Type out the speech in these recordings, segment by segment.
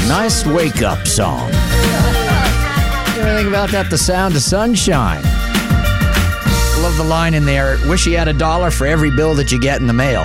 Nice wake-up song. Everything about that, the sound of sunshine. Love the line in there, wish you had $1 for every bill that you get in the mail.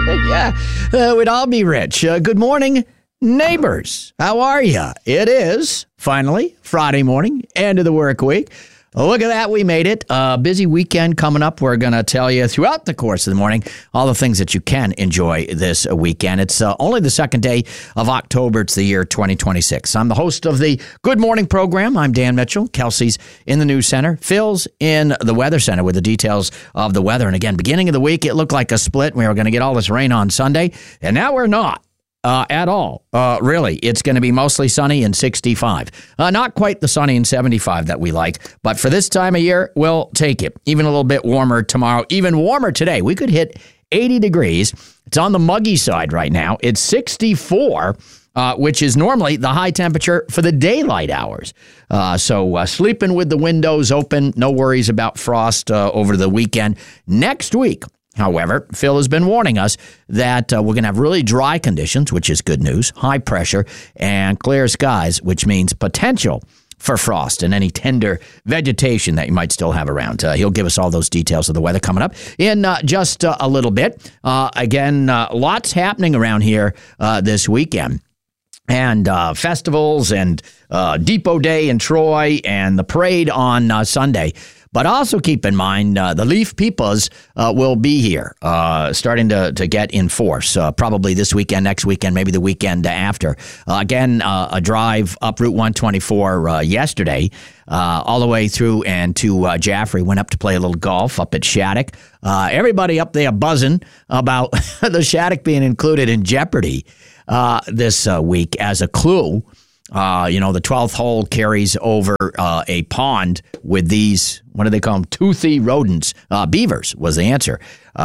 We'd all be rich. Good morning, neighbors. How are you? It is, finally, Friday morning, end of the work week. Look at that, we made it. Busy weekend coming up. We're going to tell you throughout the course of the morning all the things that you can enjoy this weekend. It's only the second day of October. It's the year 2026. I'm the host of the Good Morning program. I'm Dan Mitchell. Kelsey's in the news center. Phil's in the weather center with the details of the weather. And again, beginning of the week, it looked like a split. We were going to get all this rain on Sunday, and now we're not. At all. Really, it's going to be mostly sunny and 65. Not quite the sunny and 75 that we like, but for this time of year, we'll take it. Even a little bit warmer tomorrow, even warmer today. We could hit 80 degrees. It's on the muggy side right now. It's 64, which is normally the high temperature for the daylight hours. So sleeping with the windows open, no worries about frost over the weekend. Next week, however, Phil has been warning us that we're going to have really dry conditions, which is good news, high pressure, and clear skies, which means potential for frost and any tender vegetation that you might still have around. He'll give us all those details of the weather coming up in just a little bit. Again, lots happening around here this weekend. And festivals and Depot Day in Troy and the parade on Sunday. But also keep in mind, the Leaf Peepas will be here, starting to get in force, probably this weekend, next weekend, maybe the weekend after. Again, a drive up Route 124 yesterday, all the way through and to Jaffrey. Went up to play a little golf up at Shattuck. Everybody up there buzzing about the Shattuck being included in Jeopardy this week as a clue. The 12th hole carries over a pond with these, what do they call them? Toothy rodents. Beavers was the answer.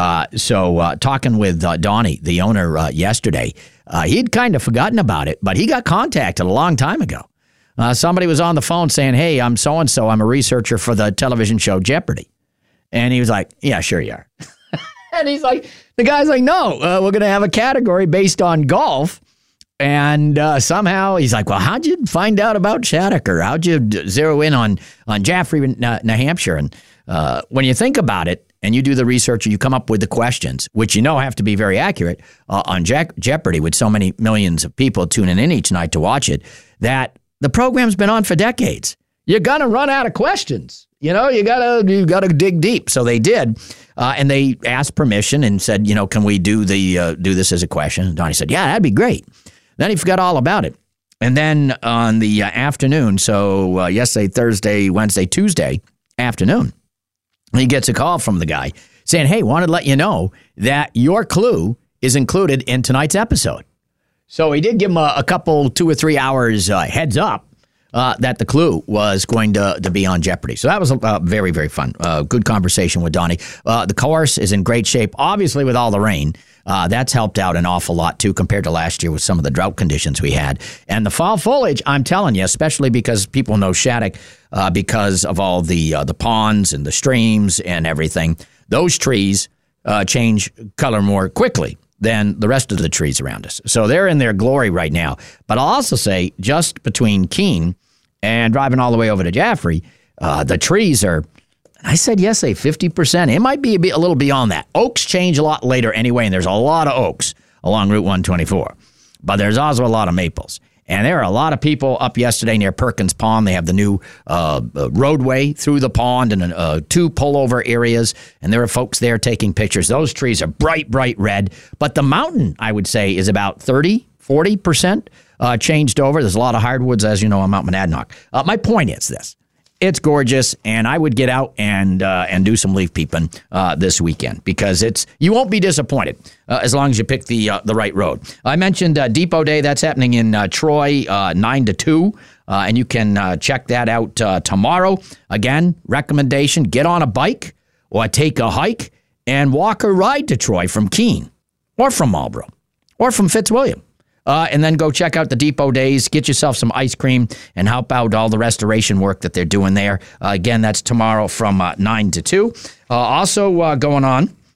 So talking with Donnie, the owner, yesterday, he'd kind of forgotten about it, but he got contacted a long time ago. Somebody was on the phone saying, hey, I'm so-and-so. I'm a researcher for the television show Jeopardy. And he was like, yeah, sure you are. And he's like, the guy's like, no, we're going to have a category based on golf. And somehow he's like, well, how'd you find out about Shattuck, or how'd you zero in on Jaffrey, New Hampshire? And when you think about it and you do the research and you come up with the questions, which have to be very accurate on Jeopardy with so many millions of people tuning in each night to watch it, that the program's been on for decades. You're going to run out of questions. You gotta dig deep. So they did. And they asked permission and said, can we do this as a question? And Donnie said, yeah, that'd be great. Then he forgot all about it. And then on the afternoon, so yesterday, Thursday, Wednesday, Tuesday afternoon, he gets a call from the guy saying, hey, wanted to let you know that your clue is included in tonight's episode. So he did give him a couple, 2 or 3 hours heads up that the clue was going to be on Jeopardy. So that was very, very fun. Good conversation with Donnie. The course is in great shape, obviously with all the rain. That's helped out an awful lot, too, compared to last year with some of the drought conditions we had. And the fall foliage, I'm telling you, especially because people know Shattuck because of all the ponds and the streams and everything, those trees change color more quickly than the rest of the trees around us. So they're in their glory right now. But I'll also say, just between Keene and driving all the way over to Jaffrey, the trees are, I said yesterday, 50%. It might be a little beyond that. Oaks change a lot later anyway, and there's a lot of oaks along Route 124. But there's also a lot of maples. And there are a lot of people up yesterday near Perkins Pond. They have the new roadway through the pond and 2 pullover areas. And there are folks there taking pictures. Those trees are bright, bright red. But the mountain, I would say, is about 40% changed over. There's a lot of hardwoods, as you know, on Mount Monadnock. My point is this. It's gorgeous, and I would get out and do some leaf peeping this weekend, because you won't be disappointed as long as you pick the right road. I mentioned Depot Day. That's happening in Troy, 9 to 2, and you can check that out tomorrow. Again, recommendation, get on a bike or take a hike and walk or ride to Troy from Keene or from Marlborough or from Fitzwilliam. And then go check out the Depot Days, get yourself some ice cream, and help out all the restoration work that they're doing there. Again, that's tomorrow from 9 to 2. Also going on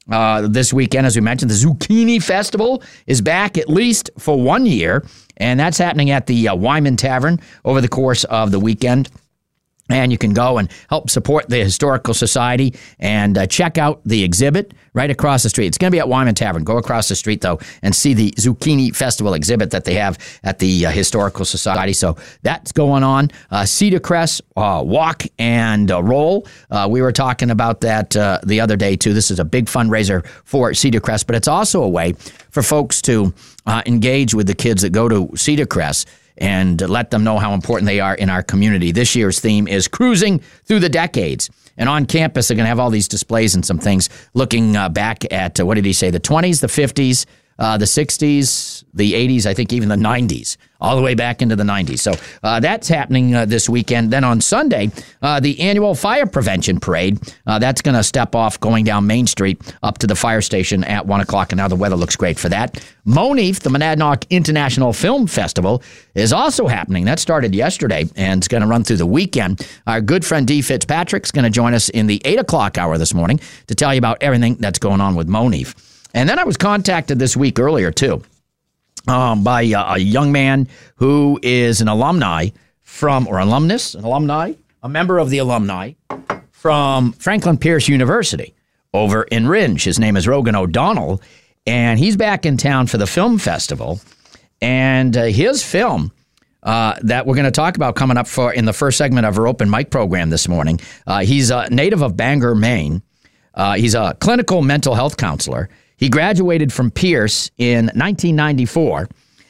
this weekend, as we mentioned. The Zucchini Festival is back at least for 1 year, and that's happening at the Wyman Tavern over the course of the weekend. And you can go and help support the Historical Society and check out the exhibit right across the street. It's going to be at Wyman Tavern. Go across the street, though, and see the Zucchini Festival exhibit that they have at the Historical Society. So that's going on. Cedar Crest Walk and Roll. We were talking about that the other day, too. This is a big fundraiser for Cedar Crest, but it's also a way for folks to engage with the kids that go to Cedar Crest and let them know how important they are in our community. This year's theme is Cruising Through the Decades. And on campus, they're going to have all these displays and some things looking back at, what did he say, the 20s, the 50s, the 60s, the 80s, I think even the 90s, all the way back into the 90s. So that's happening this weekend. Then on Sunday, the annual fire prevention parade, that's going to step off going down Main Street up to the fire station at 1 o'clock, and now the weather looks great for that. Moneef, the Monadnock International Film Festival, is also happening. That started yesterday, and it's going to run through the weekend. Our good friend Dee Fitzpatrick's going to join us in the 8 o'clock hour this morning to tell you about everything that's going on with Moneef. And then I was contacted this week earlier, too, by a young man who is an alumni from, or alumnus, an alumni, a member of the alumni from Franklin Pierce University over in Rindge. His name is Rogan O'Donnell, and he's back in town for the film festival. And his film that we're going to talk about coming up in the first segment of our open mic program this morning, he's a native of Bangor, Maine. He's a clinical mental health counselor. He graduated from Pierce in 1994,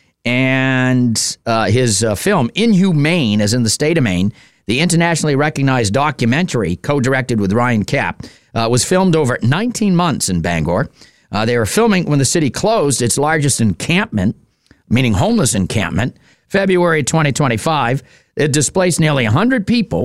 and his film, Inhumane, as in the state of Maine, the internationally recognized documentary, co-directed with Ryan Kapp, was filmed over 19 months in Bangor. They were filming when the city closed its largest encampment, meaning homeless encampment, February 2025. It displaced nearly 100 people.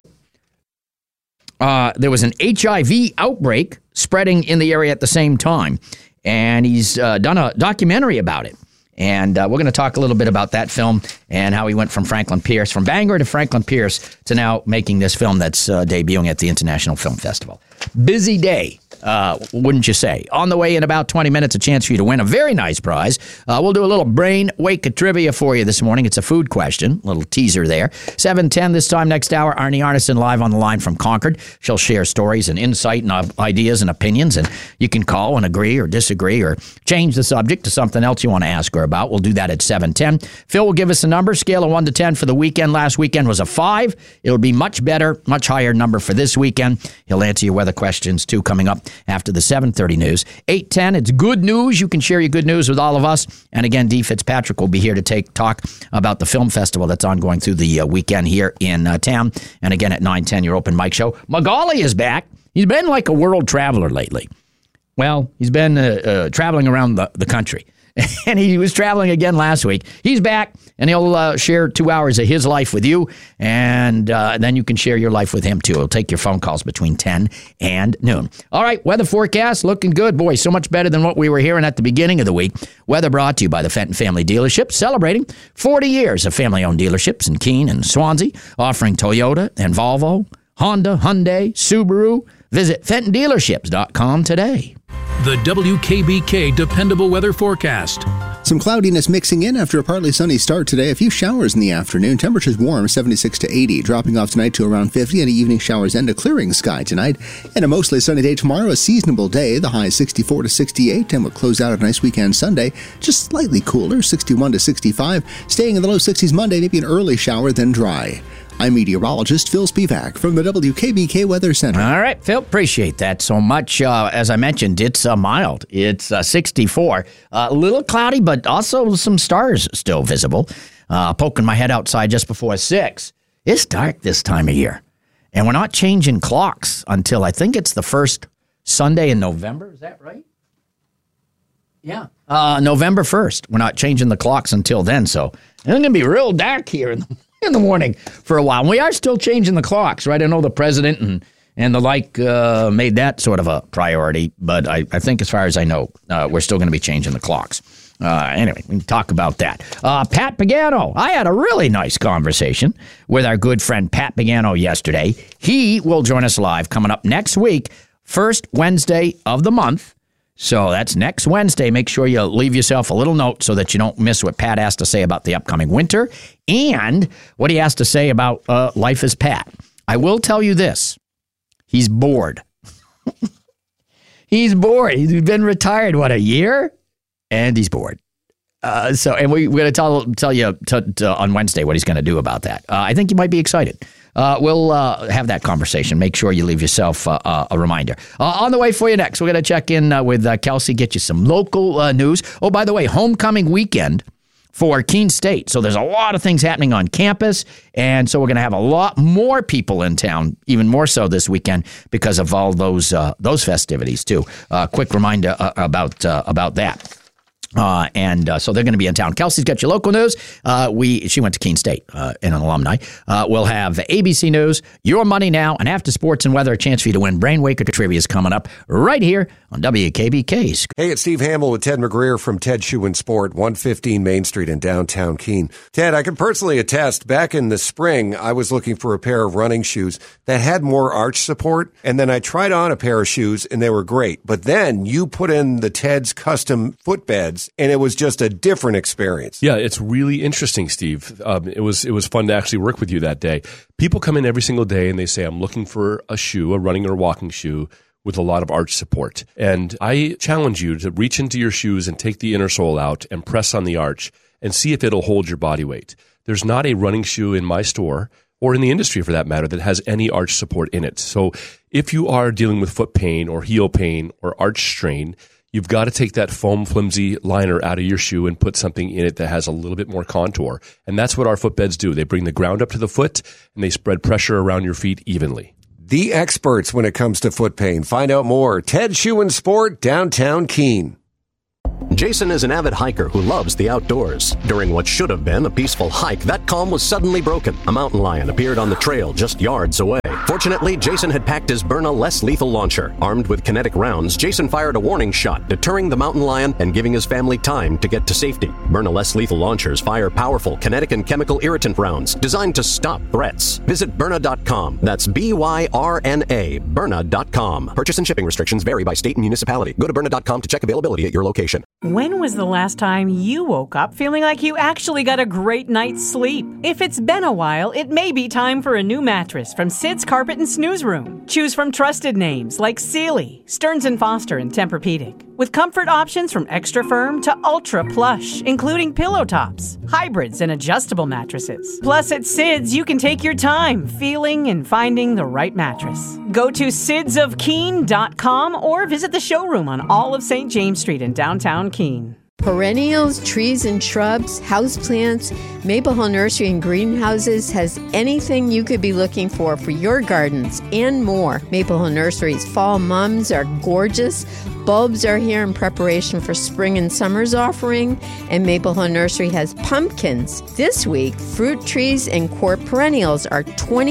There was an HIV outbreak spreading in the area at the same time. And he's done a documentary about it. And we're going to talk a little bit about that film and how he went from Bangor to Franklin Pierce to now making this film that's debuting at the International Film Festival. Busy day, wouldn't you say? On the way in about 20 minutes, a chance for you to win a very nice prize. We'll do a little brain wake of trivia for you this morning. It's a food question, a little teaser there. 7:10 this time next hour, Arnie Arneson live on the line from Concord. She'll share stories and insight and ideas and opinions, and you can call and agree or disagree or change the subject to something else you want to ask her about. We'll do that at 7:10. Phil will give us a number, scale of 1 to 10 for the weekend. Last weekend was a 5. It'll be much better, much higher number for this weekend. He'll answer your weather questions, too, coming up after the 7:30 news. 8:10, it's good news. You can share your good news with all of us. And again, Dee Fitzpatrick will be here to talk about the film festival that's ongoing through the weekend here in town. And again, at 9:10, your open mic show. Magali is back. He's been like a world traveler lately. Well, he's been traveling around the country. And he was traveling again last week. He's back, and he'll share 2 hours of his life with you, and then you can share your life with him, too. He'll take your phone calls between 10 and noon. All right, weather forecast looking good. Boy, so much better than what we were hearing at the beginning of the week. Weather brought to you by the Fenton Family Dealership, celebrating 40 years of family-owned dealerships in Keene and Swansea, offering Toyota and Volvo, Honda, Hyundai, Subaru. Visit FentonDealerships.com today. The WKBK Dependable Weather Forecast. Some cloudiness mixing in after a partly sunny start today. A few showers in the afternoon. Temperatures warm, 76 to 80. Dropping off tonight to around 50. And evening showers and a clearing sky tonight. And a mostly sunny day tomorrow. A seasonable day. The high 64 to 68. And we'll close out a nice weekend Sunday. Just slightly cooler, 61 to 65. Staying in the low 60s Monday. Maybe an early shower, then dry. I'm meteorologist Phil Spivak from the WKBK Weather Center. All right, Phil, appreciate that so much. As I mentioned, it's mild. It's 64. A little cloudy, but also some stars still visible. Poking my head outside just before 6. It's dark this time of year. And we're not changing clocks until I think it's the first Sunday in November. Is that right? Yeah. November 1st. We're not changing the clocks until then, so it's going to be real dark here in the morning for a while. And we are still changing the clocks, right? I know the president and the like made that sort of a priority, but I think as far as I know, we're still going to be changing the clocks. Anyway, we can talk about that. Pat Pagano. I had a really nice conversation with our good friend Pat Pagano yesterday. He will join us live coming up next week, first Wednesday of the month. So that's next Wednesday. Make sure you leave yourself a little note so that you don't miss what Pat has to say about the upcoming winter and what he has to say about life as Pat. I will tell you this. He's bored. He's bored. He's been retired, a year? And he's bored. And we're going to tell you on Wednesday what he's going to do about that. I think you might be excited. We'll have that conversation. Make sure you leave yourself a reminder. On the way for you next, we're going to check in with Kelsey, get you some local news. Oh, by the way, homecoming weekend for Keene State. So there's a lot of things happening on campus. And so we're going to have a lot more people in town, even more so this weekend because of all those festivities, too. Quick reminder about that. So they're going to be in town. Kelsey's got your local news. She went to Keene State, and an alumni. We'll have ABC News, Your Money Now, and after sports and weather, a chance for you to win Brainwaker Trivia is coming up right here on WKBK. Hey, it's Steve Hamill with Ted McGreer from Ted Shoe and Sport, 115 Main Street in downtown Keene. Ted, I can personally attest, back in the spring, I was looking for a pair of running shoes that had more arch support, and then I tried on a pair of shoes, and they were great. But then you put in the Ted's custom footbeds, and it was just a different experience. Yeah, it's really interesting, Steve. It was fun to actually work with you that day. People come in every single day and they say, I'm looking for a shoe, a running or walking shoe with a lot of arch support. And I challenge you to reach into your shoes and take the inner sole out and press on the arch and see if it'll hold your body weight. There's not a running shoe in my store or in the industry for that matter that has any arch support in it. So if you are dealing with foot pain or heel pain or arch strain, you've got to take that foam flimsy liner out of your shoe and put something in it that has a little bit more contour. And that's what our footbeds do. They bring the ground up to the foot and they spread pressure around your feet evenly. The experts when it comes to foot pain. Find out more. Ted Shoe and Sport, downtown Keene. Jason is an avid hiker who loves the outdoors. During what should have been a peaceful hike, that calm was suddenly broken. A mountain lion appeared on the trail just yards away. Fortunately, Jason had packed his Byrna less lethal launcher. Armed with kinetic rounds, Jason fired a warning shot, deterring the mountain lion and giving his family time to get to safety. Byrna less lethal launchers fire powerful kinetic and chemical irritant rounds designed to stop threats. Visit Byrna.com. That's Byrna, Byrna.com. Purchase and shipping restrictions vary by state and municipality. Go to Byrna.com to check availability at your location. When was the last time you woke up feeling like you actually got a great night's sleep? If it's been a while, it may be time for a new mattress from Sid's Carpet and Snooze Room. Choose from trusted names like Sealy, Stearns & Foster, and Tempur-Pedic. With comfort options from extra firm to ultra plush, including pillow tops, hybrids, and adjustable mattresses. Plus, at Sid's, you can take your time feeling and finding the right mattress. Go to sidsofkeene.com or visit the showroom on all of St. James Street in downtown Keene. Perennials, trees and shrubs, houseplants, Maple Hill Nursery and Greenhouses has anything you could be looking for your gardens and more. Maple Hill Nursery's fall mums are gorgeous. Bulbs are here in preparation for spring and summer's offering, and Maple Hill Nursery has pumpkins. This week, fruit trees and court perennials are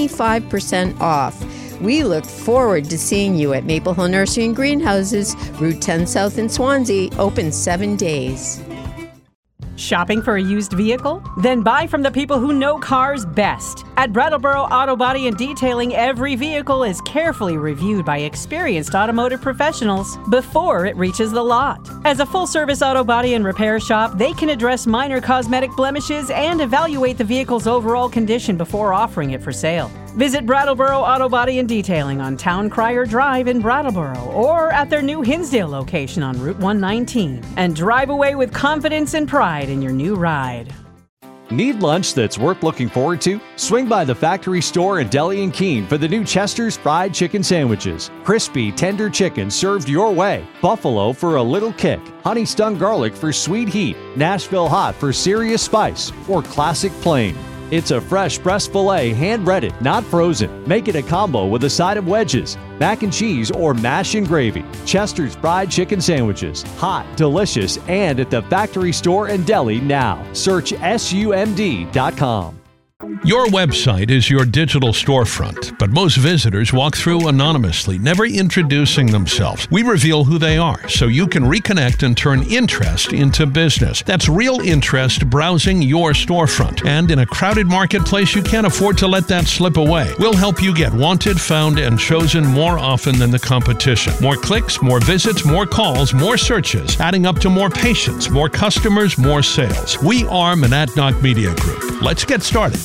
25% off. We look forward to seeing you at Maple Hill Nursery and Greenhouses, Route 10 South in Swansea, open 7 days. Shopping for a used vehicle? Then buy from the people who know cars best. At Brattleboro Auto Body and Detailing, every vehicle is carefully reviewed by experienced automotive professionals before it reaches the lot. As a full-service auto body and repair shop, they can address minor cosmetic blemishes and evaluate the vehicle's overall condition before offering it for sale. Visit Brattleboro Auto Body and Detailing on Town Crier Drive in Brattleboro or at their new Hinsdale location on Route 119 and drive away with confidence and pride in your new ride. Need lunch that's worth looking forward to? Swing by the Factory Store and Deli in Keene for the new Chester's Fried Chicken Sandwiches. Crispy, tender chicken served your way. Buffalo for a little kick. Honey Stung Garlic for sweet heat. Nashville Hot for serious spice. Or Classic Plain. It's a fresh breast filet, hand-breaded, not frozen. Make it a combo with a side of wedges, mac and cheese, or mash and gravy. Chester's Fried Chicken Sandwiches. Hot, delicious, and at the Factory Store and Deli now. Search SUMD.com. Your website is your digital storefront, but most visitors walk through anonymously, never introducing themselves. We reveal who they are, so you can reconnect and turn interest into business. That's real interest browsing your storefront. And in a crowded marketplace, you can't afford to let that slip away. We'll help you get wanted, found, and chosen more often than the competition. More clicks, more visits, more calls, more searches, adding up to more patients, more customers, more sales. We are Monadnock Media Group. Let's get started.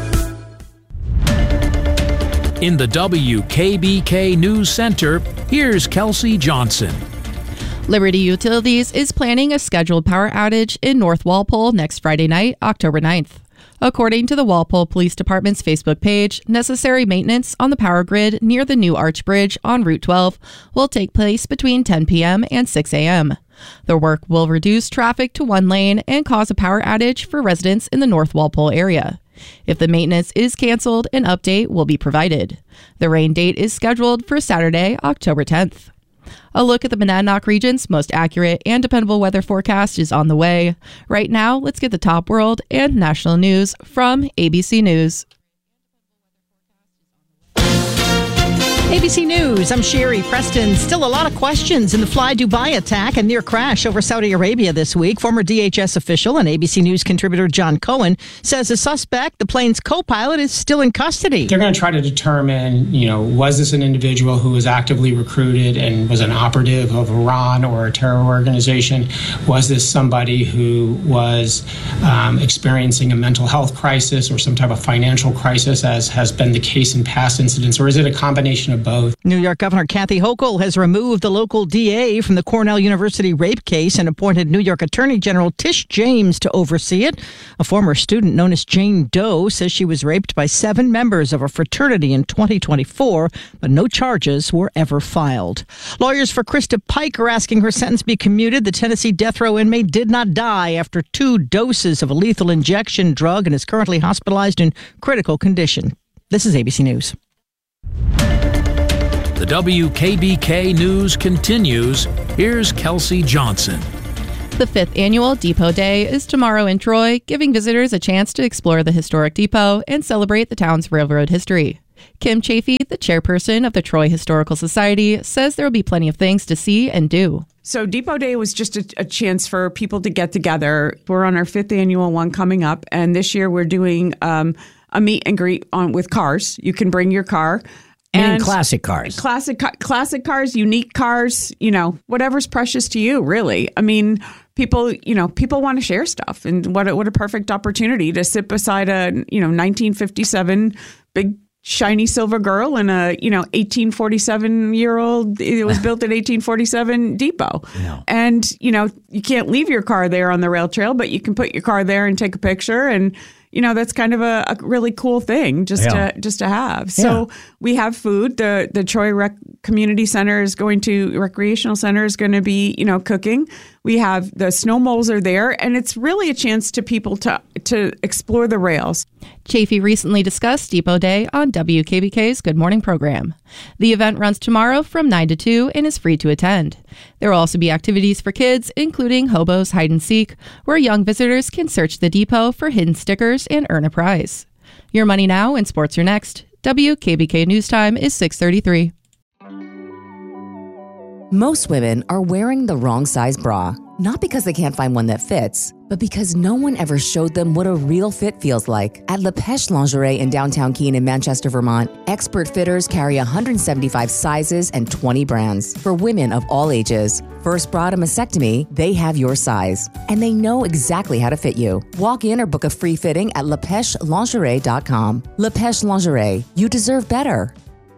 In the WKBK News Center, here's Kelsey Johnson. Liberty Utilities is planning a scheduled power outage in North Walpole next Friday night, October 9th. According to the Walpole Police Department's Facebook page, necessary maintenance on the power grid near the new Arch Bridge on Route 12 will take place between 10 p.m. and 6 a.m. The work will reduce traffic to one lane and cause a power outage for residents in the North Walpole area. If the maintenance is canceled, an update will be provided. The rain date is scheduled for Saturday, October 10th. A look at the Monadnock region's most accurate and dependable weather forecast is on the way. Right now, let's get the top world and national news from ABC News. ABC News, I'm Sherry Preston. Still a lot of questions in the Fly Dubai attack and near crash over Saudi Arabia this week. Former DHS official and ABC News contributor John Cohen says the suspect, the plane's co-pilot, is still in custody. They're going to try to determine, was this an individual who was actively recruited and was an operative of Iran or a terror organization? Was this somebody who was experiencing a mental health crisis or some type of financial crisis, as has been the case in past incidents? Or is it a combination of both? New York Governor Kathy Hochul has removed the local DA from the Cornell University rape case and appointed New York Attorney General Tish James to oversee it. A former student known as Jane Doe says she was raped by 7 members of a fraternity in 2024, but no charges were ever filed. Lawyers for Krista Pike are asking her sentence be commuted. The Tennessee death row inmate did not die after 2 doses of a lethal injection drug and is currently hospitalized in critical condition. This is ABC News. The WKBK News continues. Here's Kelsey Johnson. The 5th annual Depot Day is tomorrow in Troy, giving visitors a chance to explore the historic depot and celebrate the town's railroad history. Kim Chafee, the chairperson of the Troy Historical Society, says there will be plenty of things to see and do. So Depot Day was just a chance for people to get together. We're on our 5th annual one coming up, and this year we're doing a meet and greet with cars. You can bring your car. And classic cars. Classic cars, unique cars, whatever's precious to you, really. I mean, people want to share stuff. And what a perfect opportunity to sit beside a, 1957 big shiny silver girl and a, 1847-year-old, it was built in 1847 Depot. No. And, you can't leave your car there on the rail trail, but you can put your car there and take a picture, and that's kind of a really cool thing to have. So we have food. The Troy Community Center Recreational Center is going to be, cooking. We have the snow moles are there, and it's really a chance to people to explore the rails. Chafee recently discussed Depot Day on WKBK's Good Morning program. The event runs tomorrow from 9 to 2 and is free to attend. There will also be activities for kids, including Hobo's Hide and Seek, where young visitors can search the depot for hidden stickers and earn a prize. Your Money Now and Sports are next. WKBK News Time is 6:33. Most women are wearing the wrong size bra, not because they can't find one that fits, but because no one ever showed them what a real fit feels like. At Le Pêche Lingerie in downtown Keene in Manchester, Vermont, expert fitters carry 175 sizes and 20 brands for women of all ages. First bra to mastectomy, they have your size, and they know exactly how to fit you. Walk in or book a free fitting at LePêcheLingerie.com. Le Pêche Lingerie, you deserve better.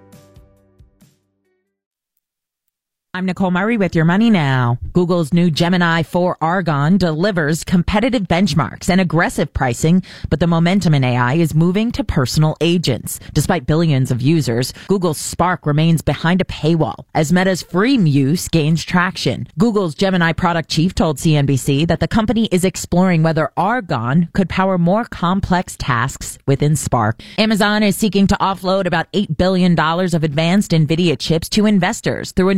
I'm Nicole Murray with Your Money Now. Google's new Gemini 4 Argon delivers competitive benchmarks and aggressive pricing, but the momentum in AI is moving to personal agents. Despite billions of users, Google's Spark remains behind a paywall as Meta's free use gains traction. Google's Gemini product chief told CNBC that the company is exploring whether Argon could power more complex tasks within Spark. Amazon is seeking to offload about $8 billion of advanced NVIDIA chips to investors through a new vehicle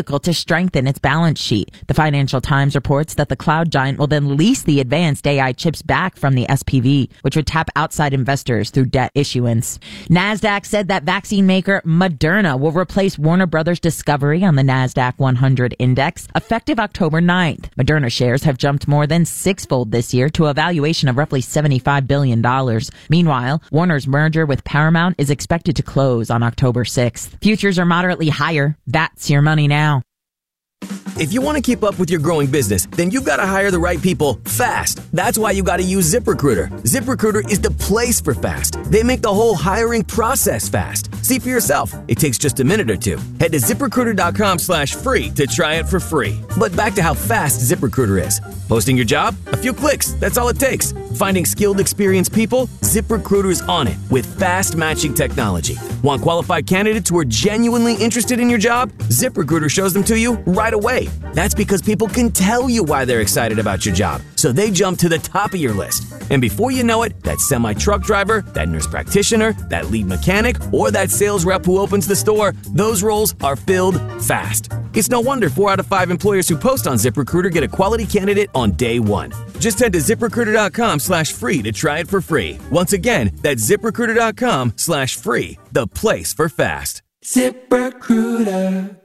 vehicle to strengthen its balance sheet. The Financial Times reports that the cloud giant will then lease the advanced AI chips back from the SPV, which would tap outside investors through debt issuance. NASDAQ said that vaccine maker Moderna will replace Warner Brothers Discovery on the NASDAQ 100 index effective October 9th. Moderna shares have jumped more than sixfold this year to a valuation of roughly $75 billion. Meanwhile, Warner's merger with Paramount is expected to close on October 6th. Futures are moderately higher. That's your money now. If you want to keep up with your growing business, then you've got to hire the right people fast. That's why you got to use ZipRecruiter. ZipRecruiter is the place for fast. They make the whole hiring process fast. See for yourself. It takes just a minute or two. Head to ZipRecruiter.com/free to try it for free. But back to how fast ZipRecruiter is. Posting your job? A few clicks. That's all it takes. Finding skilled, experienced people? ZipRecruiter's on it with fast matching technology. Want qualified candidates who are genuinely interested in your job? ZipRecruiter shows them to you right away. That's because people can tell you why they're excited about your job, so they jump to the top of your list. And before you know it, that semi-truck driver, that nurse practitioner, that lead mechanic, or that sales rep who opens the store, those roles are filled fast. It's no wonder 4 out of 5 employers who post on ZipRecruiter get a quality candidate on day one. Just head to ZipRecruiter.com/free to try it for free. Once again, that's ZipRecruiter.com/free, the place for fast. ZipRecruiter.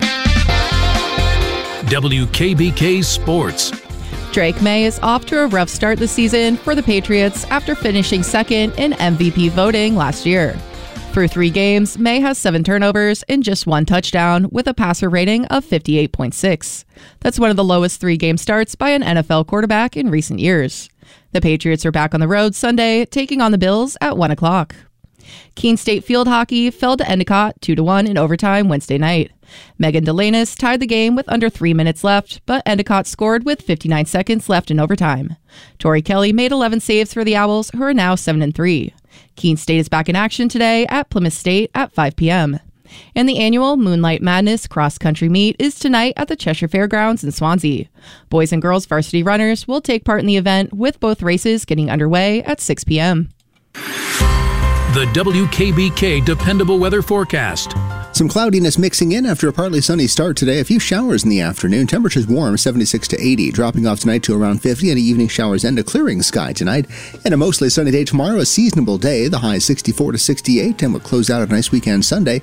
WKBK Sports. Drake May is off to a rough start this season for the Patriots after finishing second in MVP voting last year. Through 3 games, May has 7 turnovers and just 1 touchdown with a passer rating of 58.6. That's one of the lowest 3-game starts by an NFL quarterback in recent years. The Patriots are back on the road Sunday, taking on the Bills at 1 o'clock. Keene State field hockey fell to Endicott 2-1 in overtime Wednesday night. Megan Delanis tied the game with under 3 minutes left, but Endicott scored with 59 seconds left in overtime. Tori Kelly made 11 saves for the Owls, who are now 7-3. Keene State is back in action today at Plymouth State at 5 p.m. And the annual Moonlight Madness cross-country meet is tonight at the Cheshire Fairgrounds in Swansea. Boys and girls varsity runners will take part in the event, with both races getting underway at 6 p.m. The WKBK Dependable Weather Forecast. Some cloudiness mixing in after a partly sunny start today. A few showers in the afternoon. Temperatures warm, 76 to 80. Dropping off tonight to around 50, and evening showers and a clearing sky tonight. And a mostly sunny day tomorrow, a seasonable day. The high is 64 to 68, and we'll close out a nice weekend Sunday.